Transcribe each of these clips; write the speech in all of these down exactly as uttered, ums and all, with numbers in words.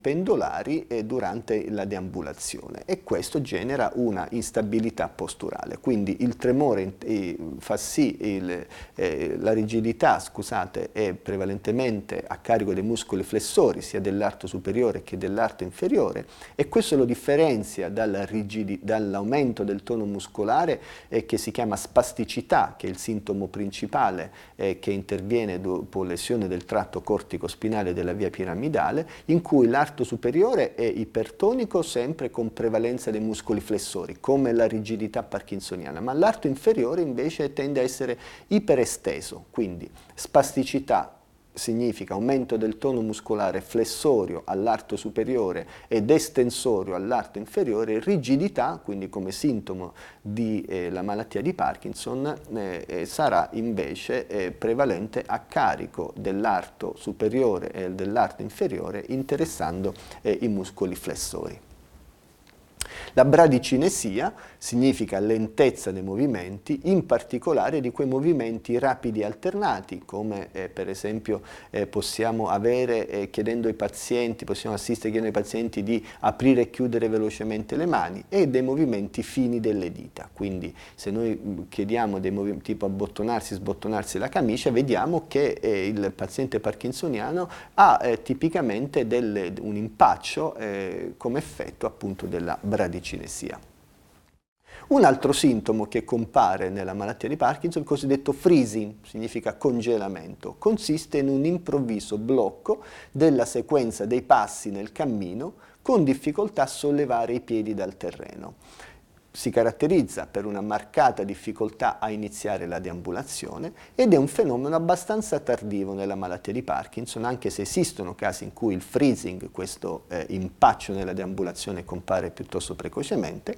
pendolari eh, durante la deambulazione, e questo genera una instabilità posturale. Quindi il tremore eh, fa sì, il, eh, la rigidità, scusate, è prevalentemente a carico dei muscoli flessori, sia dell'arto superiore che dell'arto inferiore, e questo lo differenzia dall'aumento del tono muscolare eh, che si chiama spasticità, che è il sintomo principale eh, che interviene dopo lesione del tratto cortico-spinale della via piramidale, in cui l'arto superiore è ipertonico sempre con prevalenza dei muscoli flessori, come la rigidità parkinsoniana, ma l'arto inferiore invece tende a essere iperesteso, quindi spasticità significa aumento del tono muscolare flessorio all'arto superiore ed estensorio all'arto inferiore, rigidità, quindi come sintomo di eh, la malattia di Parkinson, eh, eh, sarà invece eh, prevalente a carico dell'arto superiore e dell'arto inferiore, interessando eh, i muscoli flessori. La bradicinesia significa lentezza dei movimenti, in particolare di quei movimenti rapidi alternati, come eh, per esempio eh, possiamo avere eh, chiedendo ai pazienti, possiamo assistere chiedendo ai pazienti di aprire e chiudere velocemente le mani, e dei movimenti fini delle dita. Quindi se noi chiediamo dei movimenti tipo abbottonarsi, sbottonarsi la camicia, vediamo che eh, il paziente parkinsoniano ha eh, tipicamente delle, un impaccio eh, come effetto appunto della bradicinesia. Un altro sintomo che compare nella malattia di Parkinson è il cosiddetto freezing, significa congelamento. Consiste in un improvviso blocco della sequenza dei passi nel cammino con difficoltà a sollevare i piedi dal terreno. Si caratterizza per una marcata difficoltà a iniziare la deambulazione ed è un fenomeno abbastanza tardivo nella malattia di Parkinson, anche se esistono casi in cui il freezing, questo eh, impaccio nella deambulazione, compare piuttosto precocemente,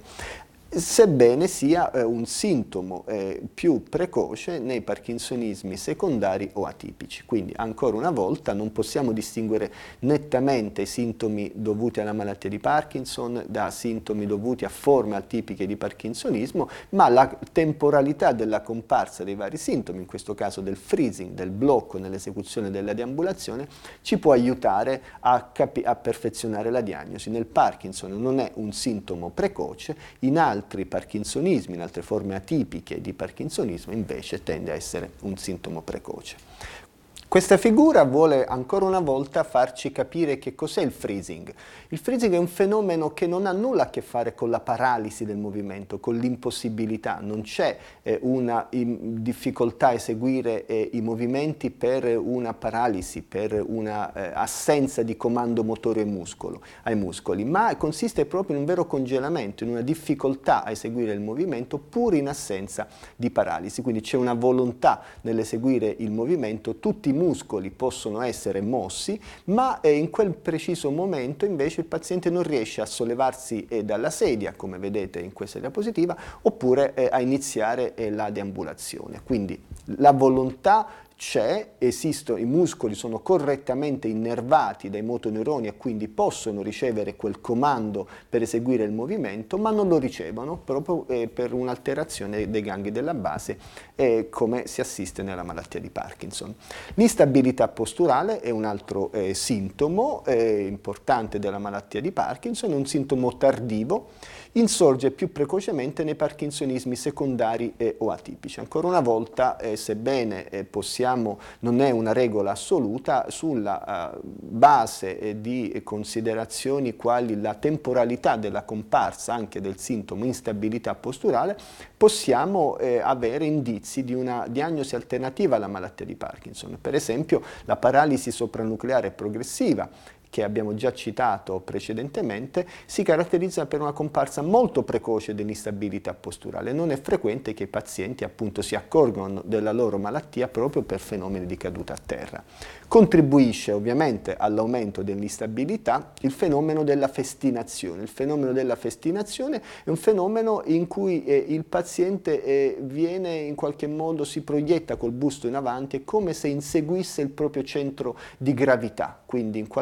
sebbene sia eh, un sintomo eh, più precoce nei parkinsonismi secondari o atipici. Quindi ancora una volta non possiamo distinguere nettamente i sintomi dovuti alla malattia di Parkinson da sintomi dovuti a forme atipiche di parkinsonismo, ma la temporalità della comparsa dei vari sintomi, in questo caso del freezing, del blocco nell'esecuzione della deambulazione, ci può aiutare a, a perfezionare la diagnosi. Nel Parkinson non è un sintomo precoce, in altri altri parkinsonismi, in altre forme atipiche di parkinsonismo, invece tende a essere un sintomo precoce. Questa figura vuole ancora una volta farci capire che cos'è il freezing. Il freezing è un fenomeno che non ha nulla a che fare con la paralisi del movimento, con l'impossibilità. Non c'è eh, una in, difficoltà a eseguire eh, i movimenti per una paralisi, per una eh, assenza di comando motore ai, muscolo, ai muscoli, ma consiste proprio in un vero congelamento, in una difficoltà a eseguire il movimento pur in assenza di paralisi. Quindi c'è una volontà nell'eseguire il movimento, tutti i muscoli possono essere mossi, ma eh, in quel preciso momento invece il paziente non riesce a sollevarsi eh, dalla sedia, come vedete in questa diapositiva, oppure eh, a iniziare eh, la deambulazione. Quindi la volontà c'è, esistono, i muscoli sono correttamente innervati dai motoneuroni e quindi possono ricevere quel comando per eseguire il movimento, ma non lo ricevono proprio eh, per un'alterazione dei gangli della base, eh, come si assiste nella malattia di Parkinson. L'instabilità posturale è un altro eh, sintomo eh, importante della malattia di Parkinson, è un sintomo tardivo, insorge più precocemente nei parkinsonismi secondari eh, o atipici. Ancora una volta, eh, sebbene eh, possiamo, non è una regola assoluta, sulla uh, base eh, di considerazioni quali la temporalità della comparsa anche del sintomo instabilità posturale, possiamo eh, avere indizi di una diagnosi alternativa alla malattia di Parkinson. Per esempio la paralisi sopranucleare progressiva, che abbiamo già citato precedentemente, si caratterizza per una comparsa molto precoce dell'instabilità posturale. Non è frequente che i pazienti appunto si accorgano della loro malattia proprio per fenomeni di caduta a terra. Contribuisce ovviamente all'aumento dell'instabilità il fenomeno della festinazione. Il fenomeno della festinazione è un fenomeno in cui eh, il paziente eh, viene in qualche modo, si proietta col busto in avanti, è come se inseguisse il proprio centro di gravità, quindi in qualche modo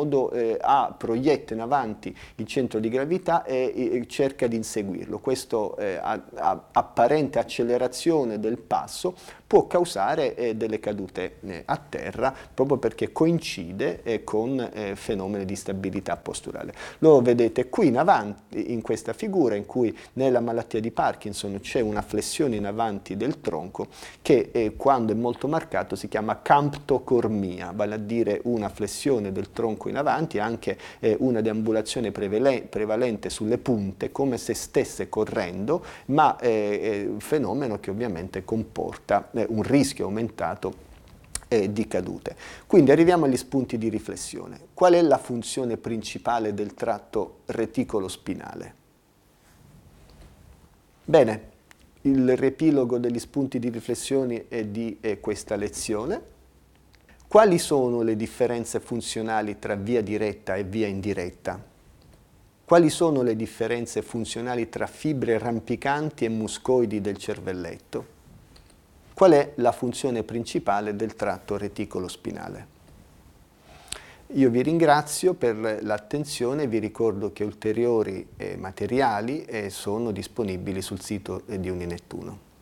modo eh, ha, proietta in avanti il centro di gravità e, e cerca di inseguirlo. Questa eh, apparente accelerazione del passo può causare eh, delle cadute eh, a terra, proprio perché coincide eh, con eh, fenomeni di stabilità posturale. Lo vedete qui in avanti, in questa figura, in cui nella malattia di Parkinson c'è una flessione in avanti del tronco che eh, quando è molto marcato si chiama camptocormia, vale a dire una flessione del tronco in avanti, anche eh, una deambulazione prevalente sulle punte, come se stesse correndo, ma è un fenomeno che ovviamente comporta eh, un rischio aumentato di cadute. Quindi arriviamo agli spunti di riflessione. Qual è la funzione principale del tratto reticolo-spinale? Bene, il riepilogo degli spunti di riflessione è di è questa lezione. Quali sono le differenze funzionali tra via diretta e via indiretta? Quali sono le differenze funzionali tra fibre rampicanti e muscoidi del cervelletto? Qual è la funzione principale del tratto reticolo-spinale? Io vi ringrazio per l'attenzione e vi ricordo che ulteriori eh, materiali eh, sono disponibili sul sito eh, di Uninettuno.